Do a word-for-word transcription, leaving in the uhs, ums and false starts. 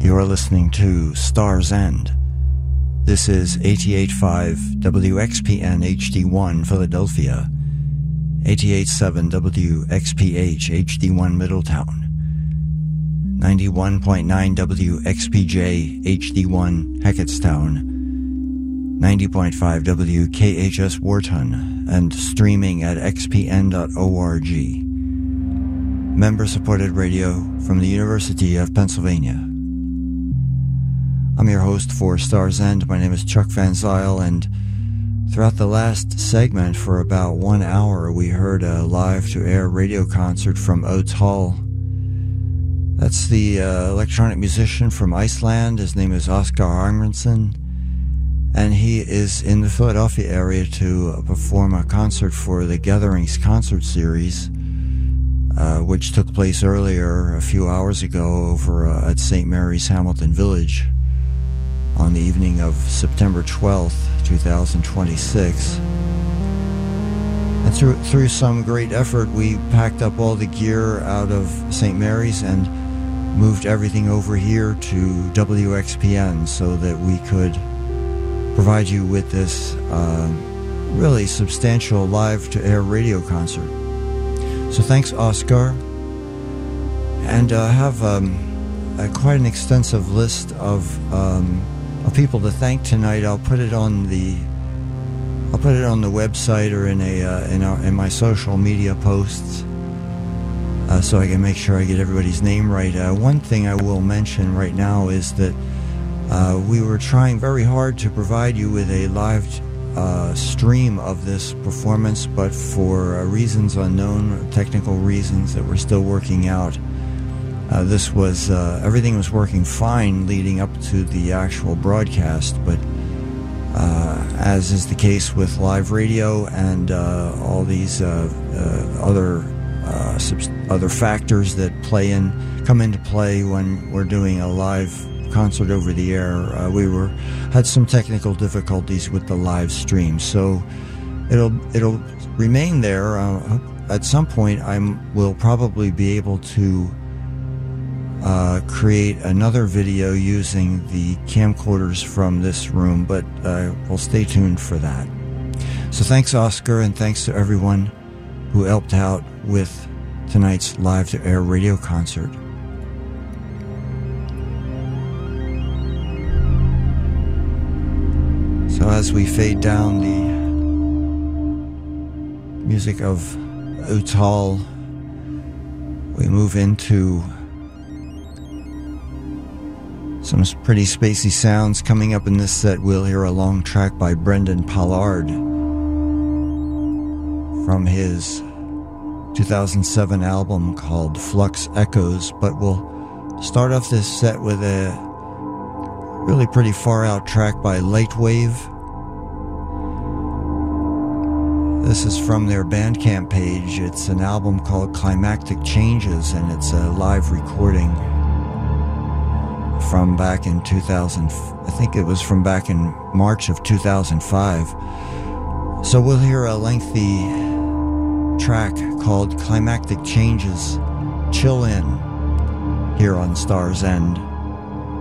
You're listening to Star's End. This is eighty-eight point five W X P N H D one Philadelphia, eighty-eight point seven W X P H H D one Middletown, ninety-one point nine W X P J H D one Hackettstown, ninety point five W K H S Wharton, and streaming at x p n dot org. Member-supported radio from the University of Pennsylvania. I'm your host for Star's End. My name is Chuck Van Zyl, and throughout the last segment for about one hour, we heard a live-to-air radio concert from Oates Hall. That's the uh, electronic musician from Iceland. His name is Oskar Arngrímsson, and he is in the Philadelphia area to uh, perform a concert for the Gatherings concert series, uh, which took place earlier, a few hours ago, over uh, at Saint Mary's Hamilton Village, on the evening of September twelfth, twenty twenty-six. And through through some great effort, we packed up all the gear out of Saint Mary's and moved everything over here to W X P N so that we could provide you with this uh, really substantial live-to-air radio concert. So thanks, Oskar. And I uh, have um, a, quite an extensive list of... Um, of people to thank tonight. I'll put it on the I'll put it on the website or in a uh, in our in my social media posts, uh, so I can make sure I get everybody's name right. Uh, one thing I will mention right now is that uh, we were trying very hard to provide you with a live uh, stream of this performance, but for uh, reasons unknown, technical reasons that we're still working out, Uh, this was, uh, everything was working fine leading up to the actual broadcast, but uh, as is the case with live radio and uh, all these uh, uh, other uh, subs- other factors that play in, come into play when we're doing a live concert over the air, uh, we were had some technical difficulties with the live stream, so it'll it'll remain there. Uh, at some point, I will probably be able to Uh, create another video using the camcorders from this room, but uh, we'll stay tuned for that. So thanks, Oskar, and thanks to everyone who helped out with tonight's live-to-air radio concert. So as we fade down the music of Oates Hall, we move into some pretty spacey sounds. Coming up in this set, we'll hear a long track by Brendan Pollard from his two thousand seven album called Flux Echoes, but we'll start off this set with a really pretty far-out track by Lightwave. This is from their Bandcamp page. It's an album called Climactic Changes, and it's a live recording from back in two thousand, I think it was from back in March of two thousand five. So we'll hear a lengthy track called Climactic Changes, Chill In, here on Star's End.